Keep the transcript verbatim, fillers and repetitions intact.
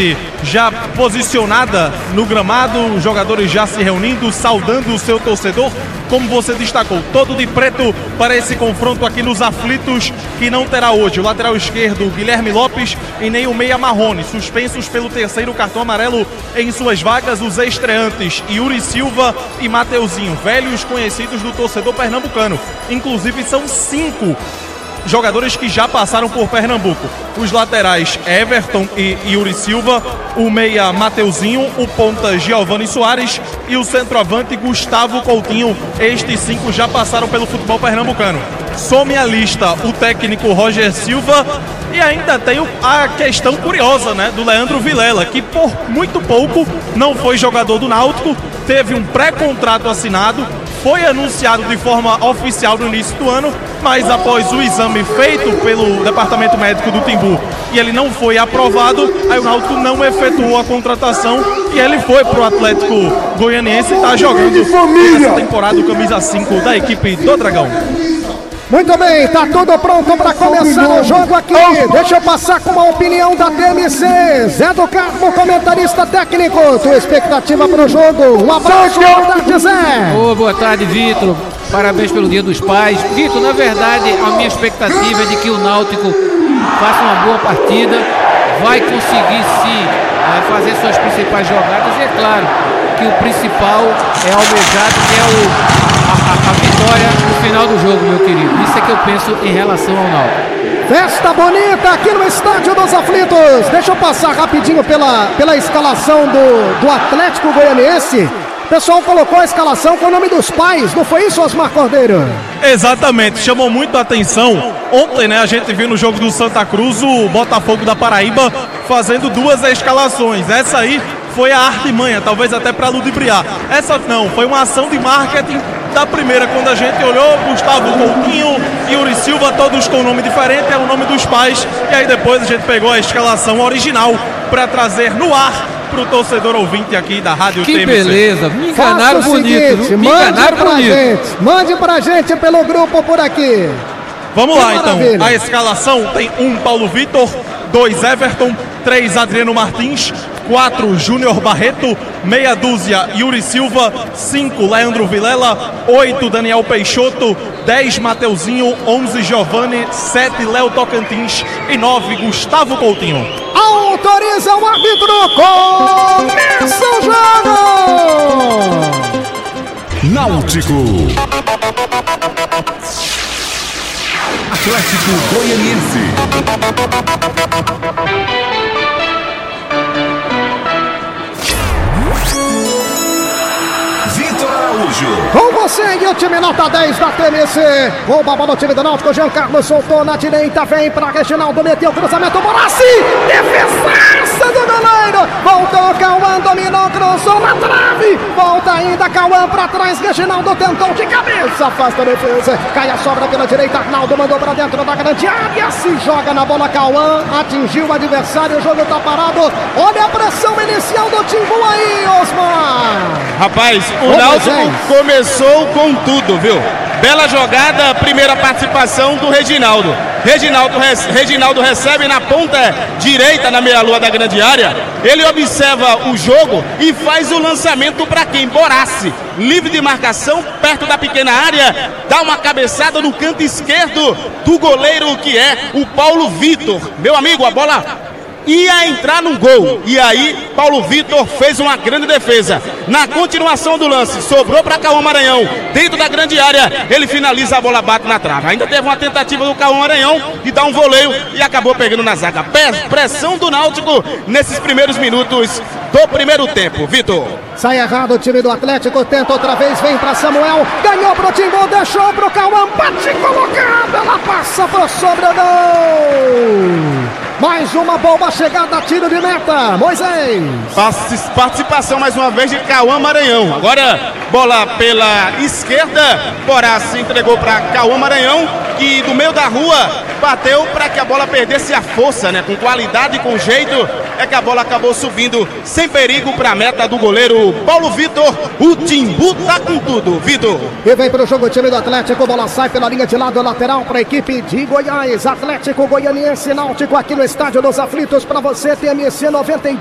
Goianiense já posicionada no gramado, os jogadores já se reunindo, saudando o seu torcedor, como você destacou, todo de preto para esse confronto aqui nos aflitos, que não terá hoje o lateral esquerdo Guilherme Lopes e nem o meia Marrone, suspensos pelo terceiro cartão amarelo em suas vagas, os estreantes Yuri Silva e Mateuzinho, velhos conhecidos do torcedor pernambucano. Inclusive são cinco jogadores que já passaram por Pernambuco. Os laterais Everton e Yuri Silva, o meia Mateuzinho, o ponta Giovani Soares e o centroavante Gustavo Coutinho. Estes cinco já passaram pelo futebol pernambucano. Some a lista o técnico Roger Silva e ainda tem a questão curiosa, né, do Leandro Vilela, que por muito pouco não foi jogador do Náutico, teve um pré-contrato assinado, foi anunciado de forma oficial no início do ano, mas após o exame feito pelo departamento médico do Timbu e ele não foi aprovado, aí o Náutico não efetuou a contratação e ele foi pro Atlético Goianiense e está jogando essa temporada o camisa cinco da equipe do Dragão. Muito bem, tá tudo pronto para começar o jogo aqui. Deixa eu passar com uma opinião da T M C. Zé do Carmo, comentarista técnico. Tua expectativa para o jogo? Um abraço, boa tarde, Zé. Oh, boa tarde, Vitor. Parabéns pelo Dia dos Pais. Vitor, na verdade, a minha expectativa é de que o Náutico faça uma boa partida, vai conseguir sim é, fazer suas principais jogadas e é claro que o principal é almejado, que é o A, a, a vitória no final do jogo, meu querido. Isso é que eu penso em relação ao Náutico. Festa bonita aqui no Estádio dos Aflitos. Deixa eu passar rapidinho pela, pela escalação do, do Atlético Goianiense. O pessoal colocou a escalação com o nome dos pais, não foi isso, Osmar Cordeiro? Exatamente, chamou muito a atenção. Ontem, né, a gente viu no jogo do Santa Cruz o Botafogo da Paraíba fazendo duas escalações. Essa aí foi a artimanha, talvez até para ludibriar. Essa não, foi uma ação de marketing da primeira, quando a gente olhou, Gustavo Coutinho e Yuri Silva, todos com um nome diferente, é o nome dos pais, e aí depois a gente pegou a escalação original para trazer no ar pro torcedor ouvinte aqui da Rádio Que T M C. Beleza, me enganaram bonito, seguinte, me mande enganaram pra bonito. gente, mande pra gente pelo grupo por aqui. Vamos Que lá então, maravilha. a escalação tem um Paulo Vitor, dois Everton, três Adriano Martins, quatro Júnior Barreto, meia dúzia Yuri Silva, cinco Leandro Vilela, oito Daniel Peixoto, dez Mateuzinho, onze Giovani, sete Léo Tocantins e nove Gustavo Coutinho. Autoriza o árbitro, começa o jogo! Náutico, Atlético Goianiense. Vitor Araújo. Com você e o time nota dez da T M C. O bola no time do Náutico, Jean Carlos soltou na direita, vem para Reginaldo, meteu o cruzamento, Borassi, defesaça do goleiro. Voltou Cauã, dominou, cruzou na trave. Volta ainda Cauã para trás, Reginaldo tentou de cabeça, afasta a defesa. Cai a sobra pela direita, Arnaldo mandou para dentro da grande área, se joga na bola Cauã, atingiu o adversário, o jogo tá parado. Olha a pressão inicial do Timbu aí, Osmar. Rapaz, o Ô, Náutico Moisés. começou com tudo, viu? Bela jogada, primeira participação do Reginaldo. Reginaldo, Reginaldo recebe na ponta direita, na meia-lua da grande área. Ele observa o jogo e faz o lançamento para quem? Borassi. Livre de marcação, perto da pequena área. Dá uma cabeçada no canto esquerdo do goleiro que é o Paulo Vitor. Meu amigo, a bola ia entrar no gol, e aí Paulo Vitor fez uma grande defesa. Na continuação do lance, sobrou para Cauã Maranhão, dentro da grande área, ele finaliza, a bola bate na trave. Ainda teve uma tentativa do Cauã Maranhão de dar um voleio e acabou pegando na zaga. Pressão do Náutico nesses primeiros minutos do primeiro tempo. Vitor. Sai errado o time do Atlético, tenta outra vez, vem pra Samuel, ganhou pro Timbu, deixou pro Cauã, bate colocada, ela passa pro sobredor. Mais uma boa chegada, tiro de meta, Moisés. Participação mais uma vez de Cauã Maranhão. Agora, bola pela esquerda, Borassi entregou para Cauã Maranhão, que do meio da rua bateu para que a bola perdesse a força, né? Com qualidade e com jeito, é que a bola acabou subindo sem perigo para a meta do goleiro Paulo Vitor. O Timbu tá com tudo, Vitor. E vem pro jogo o time do Atlético, bola sai pela linha de lado lateral para a equipe de Goiás. Atlético Goianiense, Náutico aqui no Estádio dos Aflitos para você, T M C noventa e